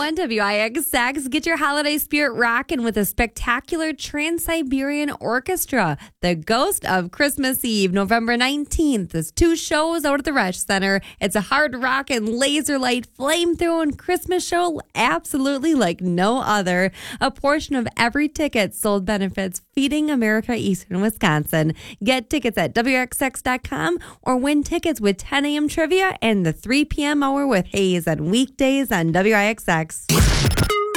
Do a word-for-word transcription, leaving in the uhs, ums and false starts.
on W I X X. Get your holiday spirit rocking with a spectacular Trans-Siberian Orchestra. The Ghost of Christmas Eve, November nineteenth. There's two shows out at the Resch Center. It's a hard rock and laser light flame-throwing Christmas show absolutely like no other. A portion of every ticket sold benefits Feeding America Eastern Wisconsin. Get tickets at W X X dot com or win tickets with ten a.m. trivia and the three p.m. hour with Hayes on weekdays on W I X X.